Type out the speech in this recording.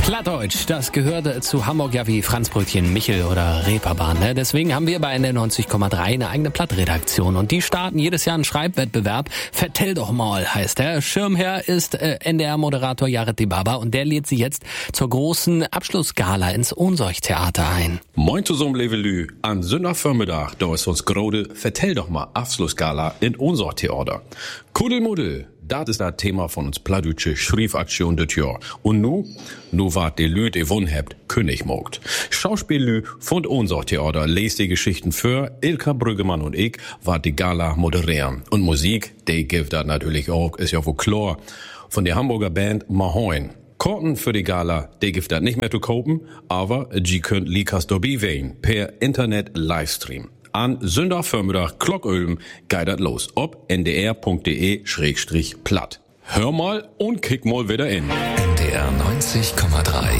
Plattdeutsch, das gehört zu Hamburg ja wie Franzbrötchen, Michel oder Reeperbahn. Ne? Deswegen haben wir bei NDR 90,3 eine eigene Plattredaktion und die starten jedes Jahr einen Schreibwettbewerb. Vertell doch mal, heißt der. Schirmherr ist NDR-Moderator Jared Dibaba und der lädt sie jetzt zur großen Abschlussgala ins Ohnsorg-Theater ein. Moin zusammen, Levelü. Am Sonntagvormittag, da ist uns grode Vertell doch mal Abschlussgala in Ohnsorg-Theater. Kuddelmuddel. Das ist das Thema von uns plattdeutsche Schriefaktion das Jahr. Und nu wart die Lüt gewonnen habt, König mogt. Schauspiellü von Ohnsorg-Theater lest die Geschichten für Ilka Brüggemann und ich wart die Gala moderieren. Und Musik, die gibt das natürlich auch, ist ja wohl klar, von der Hamburger Band Mahoin. Karten für die Gala, die gibt das nicht mehr zu kaufen, aber die könnt Likas dabei wählen, per Internet-Livestream. An Sonntagvormittag Klockölen geht das los. Ob ndr.de/platt. Hör mal und kick mal wieder in. NDR 90,3